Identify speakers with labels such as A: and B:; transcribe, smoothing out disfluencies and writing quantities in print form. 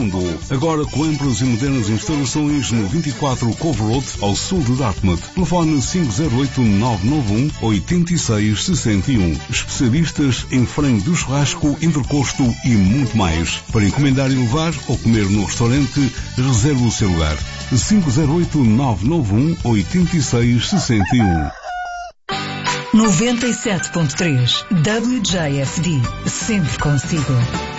A: mundo. Agora com amplas e modernas instalações no 24 Cove Road, ao sul de Dartmouth. Telefone 508-991-8661. Especialistas em frango do churrasco, entrecosto e muito mais. Para encomendar e levar ou comer no restaurante, reserve o seu lugar. 508-991-8661.
B: 97.3 WJFD, sempre consigo.